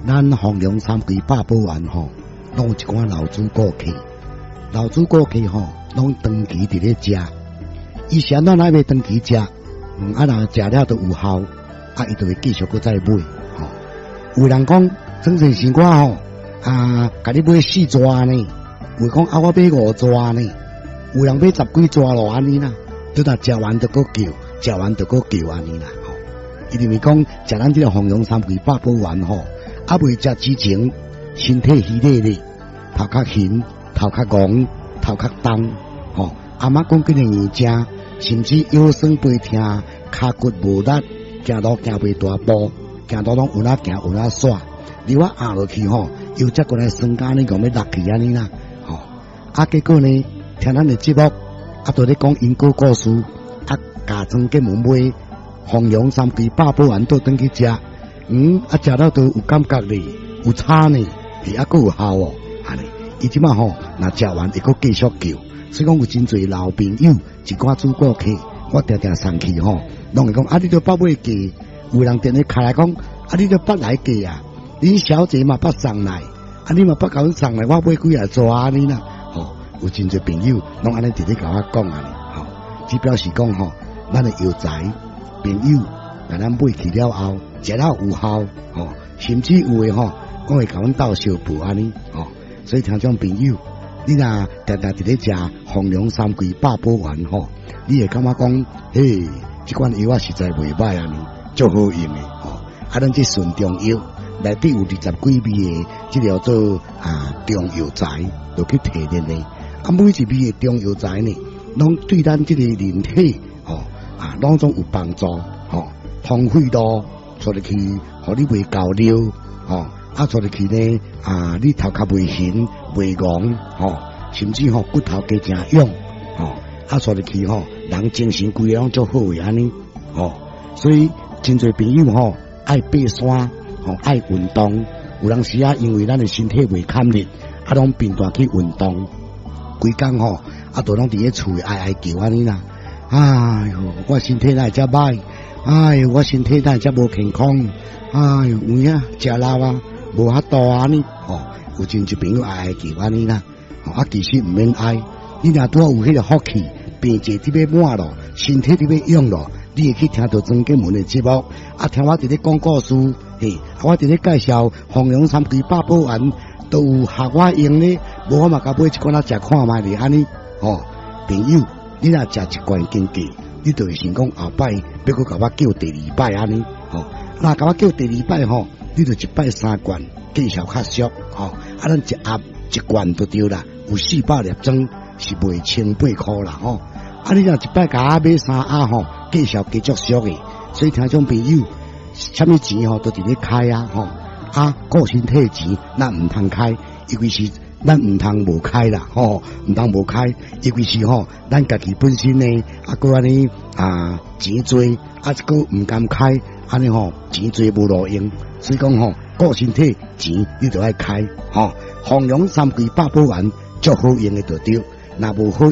咱衡阳三季百宝丸吼，拢有一寡老主顾客，老主顾客吼，拢长期伫咧食。伊是安怎来要长期食？啊，若食了都有效，啊，伊就会继续搁再买。吼，有人讲，真正是我吼，甲你买4抓呢，有讲我买5抓呢，有人买10几抓咯安尼啦，拄若食完就搁叫，食完就搁叫安尼啦。吼，伊认为讲食咱这个衡阳三季百宝丸吼。啊，未食之前，身体虚累咧，头壳晕，头壳戆，头壳重，吼。阿妈讲几个硬正，甚至腰酸背痛，骹骨无力，行路行袂大步，行路拢有哪行有哪煞。你我压落去吼，又则过来酸甲呢，讲要落去安尼啦，吼。啊，结果呢，听咱的节目，啊，都咧讲因果故事，啊，家庄给门买衡阳三季百宝丸倒转去食。食到都有感觉咧，有差呢，还佫有效哦，安尼。伊即马吼，若食完会佫继续叫，所以讲有真侪老朋友，一寡主顾客，我常常送去吼，拢会讲啊，你都捌买价，有人电话开来讲，啊，你都捌来价啊，恁小姐嘛捌送来，啊，你嘛捌甲阮送来，我买几啊抓安尼啦，吼，有真侪朋友拢安尼直直甲我讲安尼，吼，只表示讲吼，咱的药材朋友，甲咱买去了后。食了有效，吼，甚至有诶吼，我会甲阮斗相补安尼，吼，所以听种朋友，你若常常伫咧食衡阳三季百宝丸吼，你会感觉讲，嘿，即款药啊实在袂歹安尼，足好用诶，吼，啊，咱这顺中药内底有20几味诶，即条做中药材，就去提炼诶，啊，每一味诶中药材呢，拢对咱即个人体，吼，拢总有帮助，吼，通血路。做入去，互你袂高尿，吼，做入去呢，你头壳袂晕、袂戆，吼，甚至骨头加正勇，吼，做入去人精神规个拢足好诶安尼，吼，所以真侪朋友爱爬山，爱运动，有当时因为咱诶身体袂堪力，拢变大去运动，规工都拢伫咧厝哀叫安尼啦，哎哟，我身体哪会遮歹？哎哟，我身体哪会遮无健康？哎哟，有影食老啊，无遐多安尼，吼，有真侪朋友爱叫安尼啦，其实毋免爱，你若拄有迄个福气，病济伫要满咯，身体伫要用咯，你会去听到庄家门的节目，听我伫咧讲故事，嘿，我伫咧介绍衡阳三季百宝丸，都有合我用咧，无我嘛甲买一罐仔食看卖咧安尼，吼，朋友，你若食一罐经过。你就会想讲后摆要搁甲我叫第2摆安尼，吼，那甲我叫第2摆吼，你就1摆3罐，见效较俗，吼，咱一盒1罐就对啦，有400粒装是卖1800块啦，吼，你若1摆甲我买3盒吼，见效继续俗诶，所以听种朋友，啥物钱都伫咧开啊，吼，顾身体钱咱毋通开，尤其是。咱毋通无开啦，吼，毋通无开，尤其是咱家己本身呢，搁安尼钱多，搁毋甘开，安尼钱多无路用，所以讲顾身体钱你就爱开，衡阳三季百宝丸足好用诶就对，若无好